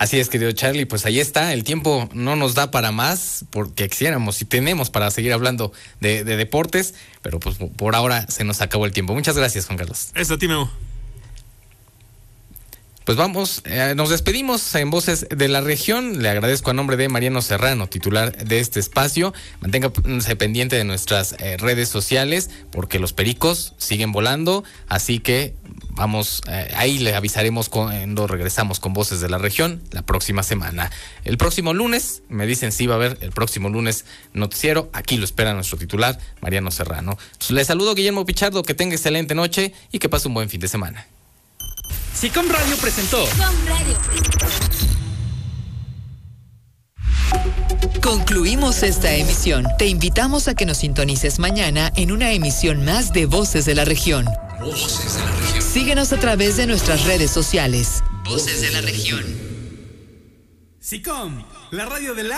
Así es, querido Charlie, pues ahí está, el tiempo no nos da para más, porque quisiéramos y tenemos para seguir hablando de deportes, pero pues por ahora se nos acabó el tiempo. Muchas gracias, Juan Carlos. Eso a ti, Memo. Pues vamos, nos despedimos en Voces de la Región. Le agradezco a nombre de Mariano Serrano, titular de este espacio. Manténgase pendiente de nuestras redes sociales, porque los pericos siguen volando, así que vamos, ahí le avisaremos cuando regresamos con Voces de la Región la próxima semana. El próximo lunes, me dicen si va a haber el próximo lunes noticiero, aquí lo espera nuestro titular, Mariano Serrano. Le saludo, Guillermo Pichardo, que tenga excelente noche y que pase un buen fin de semana. SICOM Radio presentó. Concluimos esta emisión. Te invitamos a que nos sintonices mañana en una emisión más de Voces de la Región. Voces de la Región. Síguenos a través de nuestras redes sociales. Voces de la Región. SICOM, la radio de la